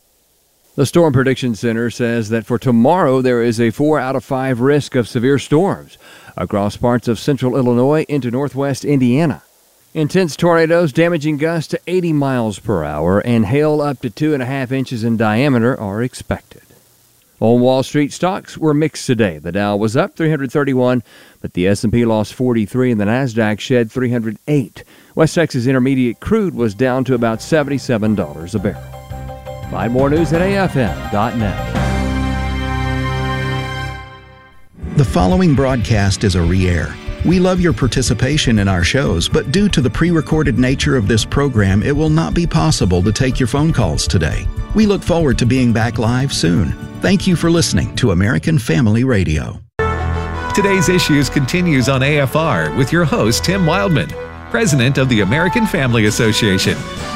P: The Storm Prediction Center says that for tomorrow there is a four out of five risk of severe storms across parts of central Illinois into northwest Indiana. Intense tornadoes damaging gusts to eighty miles per hour and hail up to two and a half inches in diameter are expected. On Wall Street, stocks were mixed today. The Dow was up three hundred thirty-one, but the S and P lost forty-three and the Nasdaq shed three hundred eight. West Texas Intermediate crude was down to about seventy-seven dollars a barrel. Find more news at A F M dot net.
N: The following broadcast is a re-air. We love your participation in our shows, but due to the pre-recorded nature of this program, it will not be possible to take your phone calls today. We look forward to being back live soon. Thank you for listening to American Family Radio.
J: Today's Issues continues on A F R with your host, Tim Wildman, president of the American Family Association.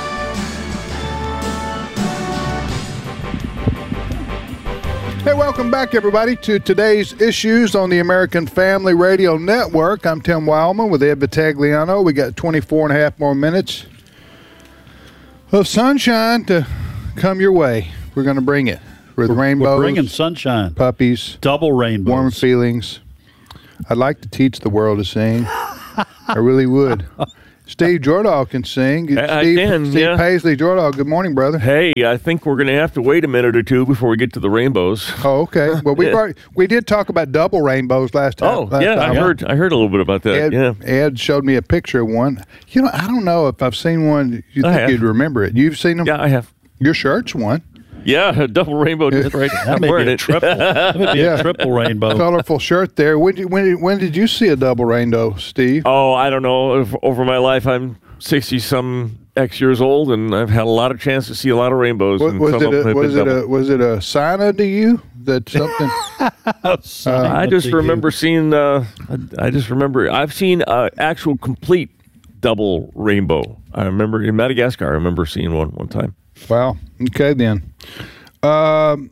A: Hey, welcome back, everybody, to today's Issues on the American Family Radio Network. I'm Tim Wildman with Ed Vitagliano. We got twenty-four and a half more minutes of sunshine to come your way. We're going to bring it with
B: we're,
A: rainbows.
B: We're bringing sunshine.
A: Puppies.
B: Double rainbows.
A: Warm feelings. I'd like to teach the world to sing. I really would. Steve Jordahl can sing. Steve,
U: I can,
A: Steve
U: yeah.
A: Paisley Jordahl, good morning, brother.
U: Hey, I think we're going to have to wait a minute or two before we get to the rainbows.
A: Oh, okay. Well, we
U: Yeah.
A: already, we did talk about double rainbows last time.
U: Oh,
A: last
U: yeah,
A: time.
U: I heard I heard a little bit about that.
A: Ed,
U: yeah.
A: Ed showed me a picture of one. You know, I don't know if I've seen one. You
U: I
A: think
U: have.
A: you'd remember it? You've seen them?
U: Yeah, I have.
A: Your shirt's one.
U: Yeah, a double rainbow. That's right.
B: That
U: I'm
B: may
U: wearing
B: be a
U: it.
B: triple. That may be
A: Yeah.
B: a triple rainbow.
A: Colorful shirt there. When did, when did, when did you see a double rainbow, Steve?
U: Oh, I don't know. If, over my life, I'm sixty-some X years old, and I've had a lot of chance to see a lot of rainbows.
A: Was,
U: and
A: was
U: some
A: it
U: of them
A: a,
U: have
A: was
U: been
A: it
U: double.
A: a was it a sign to you that something? uh,
U: I just remember seeing. Uh, I I just remember. I've seen uh, actual complete double rainbow. I remember in Madagascar. I remember seeing one one time.
A: Wow. Okay, then. Um,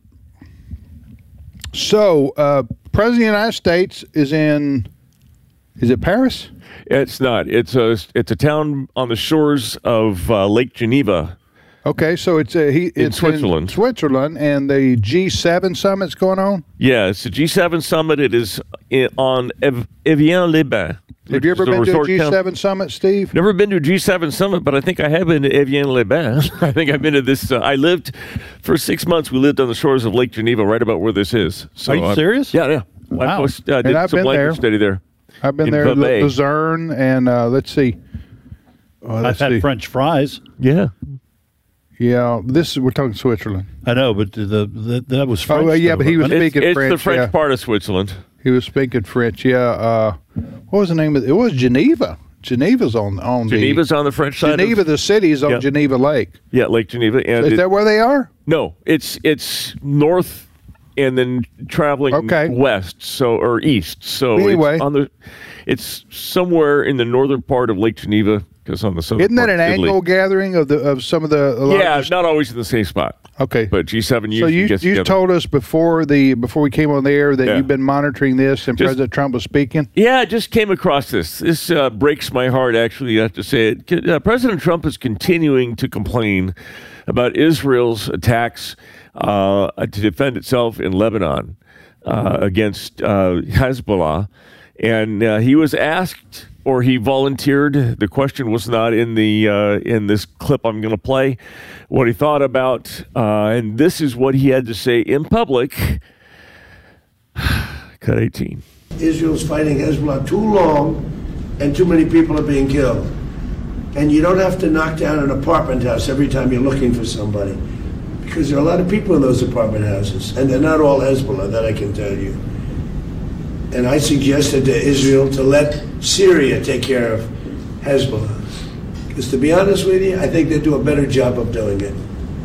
A: so, uh, President of the United States is in, is it Paris?
U: It's not. It's a it's a town on the shores of uh, Lake Geneva.
A: Okay, so it's uh, he
U: In
A: it's
U: Switzerland.
A: in Switzerland, and the G seven summit's going on.
U: Yeah, it's the G seven summit. It is in, on Ev- Evian-les-Bains.
A: Have you ever been to a G seven summit, Steve?
U: Never been to a G seven summit, but I think I have been to Evian-les-Bains. I think I've been to this. Uh, I lived for six months. We lived on the shores of Lake Geneva, right about where this is. So
B: Are you
U: I'm-
B: serious?
U: Yeah, yeah.
B: Wow.
U: I was, uh,
A: And
U: did
A: I've
U: some
A: been
U: language
A: there.
U: study there.
A: I've been
U: in
A: there,
U: Vevey.
A: Luzerne, and uh, let's see. Oh,
B: I've
A: let's
B: had
A: see.
B: French fries.
U: Yeah.
A: Yeah, this is we're talking Switzerland.
B: I know, but the, the that was French.
A: Oh, uh, yeah,
B: though,
A: but he was
B: wasn't it?
A: speaking
U: It's
A: French.
U: the French
A: yeah.
U: part of Switzerland.
A: He was speaking French. Yeah. Uh, what was the name of it? It was Geneva. Geneva's on on
U: Geneva's
A: the
U: on the French side.
A: Geneva.
U: Of,
A: The city is on
U: Yeah.
A: Geneva Lake.
U: yeah, Lake Geneva. And
A: Is
U: it-
A: that where they are?
U: No, it's it's north and then traveling
A: Okay.
U: west, so or east. So
A: Anyway.
U: it's on the it's somewhere in the northern part of Lake Geneva, because on the southern
A: Isn't that
U: part
A: an
U: of Italy.
A: annual gathering of the of some of the?
U: Yeah,
A: largest-
U: not always in the same spot.
A: Okay.
U: But G seven
A: So
U: usually
A: you
U: gets
A: you
U: together.
A: told us before the before we came on the air that
U: Yeah.
A: you've been monitoring this and
U: Just-
A: President Trump was speaking.
U: Yeah, I just came across this. This uh, breaks my heart, actually, I have to say it. Uh, President Trump is continuing to complain about Israel's attacks uh, to defend itself in Lebanon uh, against uh, Hezbollah. And uh, he was asked, or he volunteered, the question was not in the uh, in this clip I'm going to play, what he thought about, uh, and this is what he had to say in public. Cut eighteen.
V: Israel's fighting Hezbollah too long, and too many people are being killed. And you don't have to knock down an apartment house every time you're looking for somebody, because there are a lot of people in those apartment houses, and they're not all Hezbollah, that I can tell you. And I suggested to Israel to let Syria take care of Hezbollah. Because to be honest with you, I think they do a better job of doing it.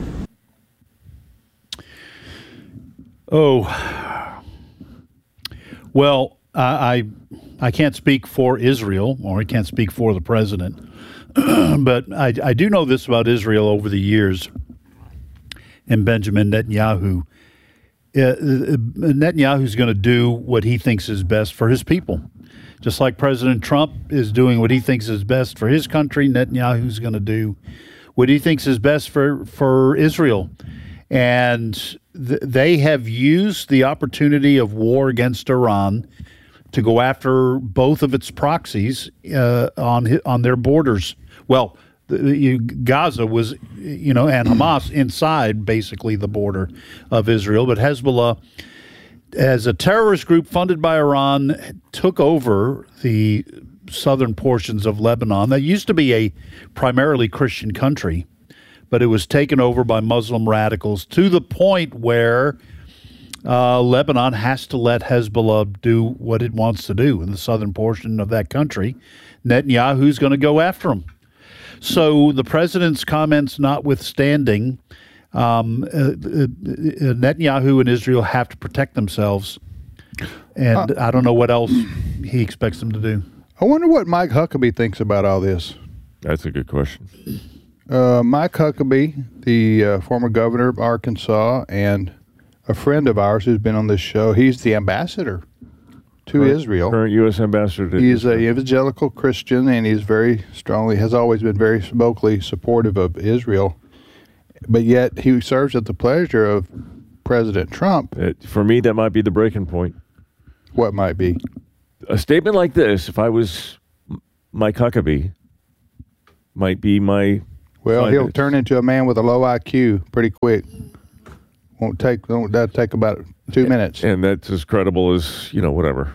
B: Oh, well, I, I I can't speak for Israel, or I can't speak for the president, but I, I do know this about Israel over the years. And Benjamin Netanyahu, uh, Netanyahu's going to do what he thinks is best for his people, just like President Trump is doing what he thinks is best for his country. Netanyahu's going to do what he thinks is best for for Israel. And th- they have used the opportunity of war against Iran to go after both of its proxies uh, on hi- on their borders. Well, the, you, Gaza was, you know, and Hamas inside basically the border of Israel, but Hezbollah, as a terrorist group funded by Iran, took over the southern portions of Lebanon. That used to be a primarily Christian country, but it was taken over by Muslim radicals to the point where uh, Lebanon has to let Hezbollah do what it wants to do in the southern portion of that country. Netanyahu's going to go after them. So the president's comments notwithstanding, um, uh, uh, Netanyahu and Israel have to protect themselves And
A: Uh,
B: I don't know what else he expects them to do.
A: I wonder what Mike Huckabee thinks about all this.
U: That's a good question.
A: Uh, Mike Huckabee, the uh, former governor of Arkansas and a friend of ours who's been on this show, he's the ambassador to
U: Current-
A: Israel.
U: Current U S ambassador to
A: He's an evangelical Christian, and he's very strongly, has always been very vocally supportive of Israel. But yet he serves at the pleasure of President Trump.
U: It, for me, that might be the breaking point.
A: What might be?
U: A statement like this, if I was Mike Huckabee, might be my...
A: Well,
U: five
A: he'll
U: minutes.
A: turn into a man with a low I Q pretty quick. Won't take, won't that take about two minutes.
U: And that's as credible as, you know, whatever.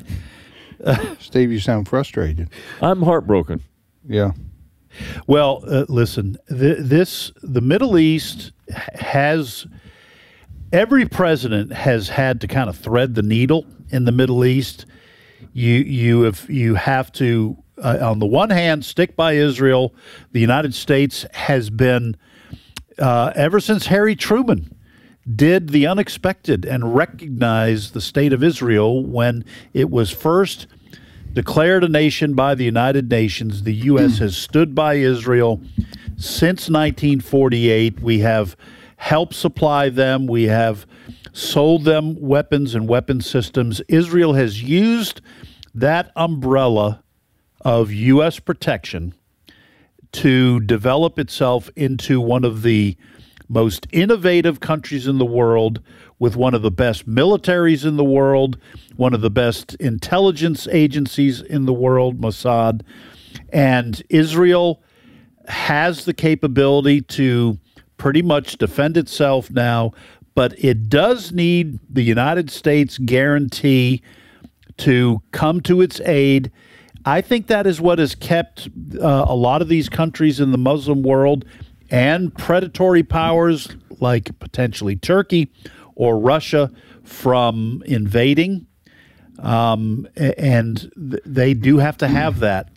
A: Steve, you sound frustrated.
U: I'm heartbroken.
A: Yeah.
B: Well, uh, listen, th- this the Middle East has every president has had to kind of thread the needle in the Middle East. You you have you have to uh, on the one hand stick by Israel. The United States has been uh, ever since Harry Truman did the unexpected and recognized the state of Israel when it was first declared a nation by the United Nations. The U S has stood by Israel since nineteen forty-eight. We have helped supply them. We have sold them weapons and weapon systems. Israel has used that umbrella of U S protection to develop itself into one of the most innovative countries in the world, with one of the best militaries in the world, one of the best intelligence agencies in the world, Mossad. And Israel has the capability to pretty much defend itself now, but it does need the United States guarantee to come to its aid. I think that is what has kept uh, a lot of these countries in the Muslim world and predatory powers like potentially Turkey or Russia from invading. Um, and th- they do have to have that.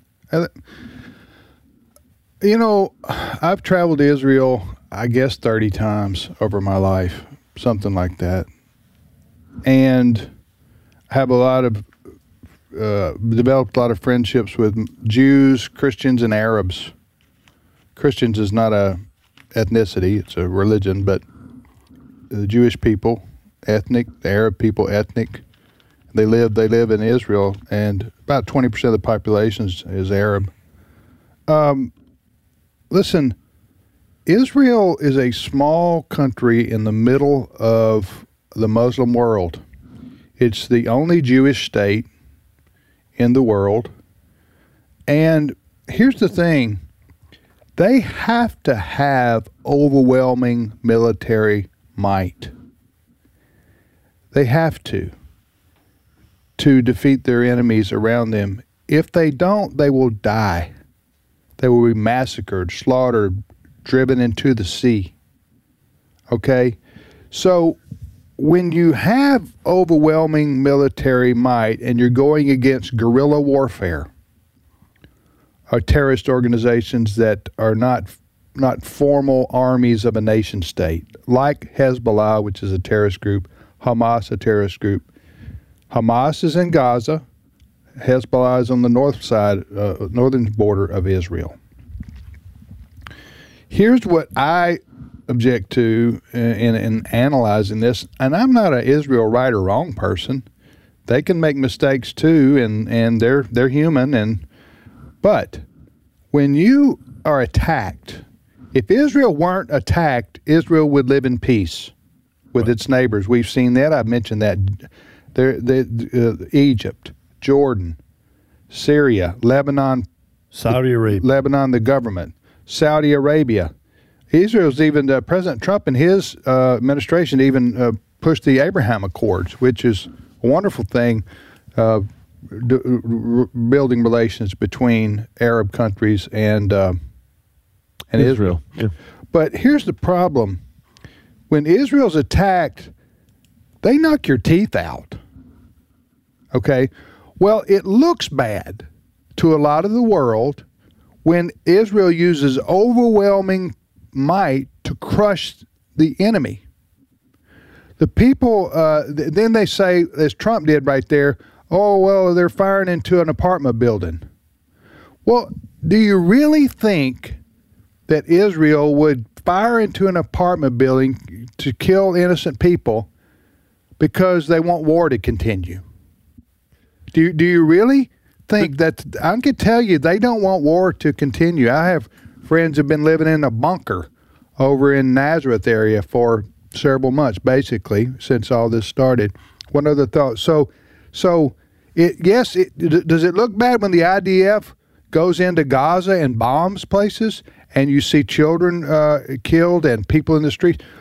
A: You know, I've traveled to Israel, I guess, thirty times over my life, something like that. And have a lot of, uh, developed a lot of friendships with Jews, Christians, and Arabs. Christians is not a ethnicity, it's a religion, but the Jewish people, ethnic, the Arab people, ethnic. They live they live in Israel, and about twenty percent of the population is, is Arab. Um, listen, Israel is a small country in the middle of the Muslim world. It's the only Jewish state in the world. And here's the thing. They have to have overwhelming military might. They have to, to defeat their enemies around them. If they don't, they will die. They will be massacred, slaughtered, driven into the sea. Okay? So when you have overwhelming military might and you're going against guerrilla warfare, are terrorist organizations that are not not formal armies of a nation state, like Hezbollah, which is a terrorist group, Hamas, a terrorist group. Hamas is in Gaza. Hezbollah is on the north side, uh, northern border of Israel. Here's what I object to in, in analyzing this, and I'm not an Israel right or wrong person. They can make mistakes too, and, and they're they're human, and But when you are attacked, if Israel weren't attacked, Israel would live in peace with its neighbors. We've seen that. I've mentioned that. There, the, uh, Egypt, Jordan, Syria, Lebanon,
B: Saudi Arabia,
A: Lebanon, the government, Saudi Arabia. Israel's even uh, President Trump and his uh, administration even uh, pushed the Abraham Accords, which is a wonderful thing. Uh, D- r- building relations between Arab countries and uh, and Israel.
U: Israel. Yeah.
A: But here's the problem. When Israel's attacked, they knock your teeth out. Okay? Well, it looks bad to a lot of the world when Israel uses overwhelming might to crush the enemy. The people, uh, th- then they say, as Trump did right there, oh, well, they're firing into an apartment building. Well, do you really think that Israel would fire into an apartment building to kill innocent people because they want war to continue? Do you, do you really think that? I can tell you they don't want war to continue. I have friends who have been living in a bunker over in Nazareth area for several months, basically, since all this started. One other thought. So, so it, yes, it, does it look bad when the I D F goes into Gaza and bombs places and you see children uh, killed and people in the streets?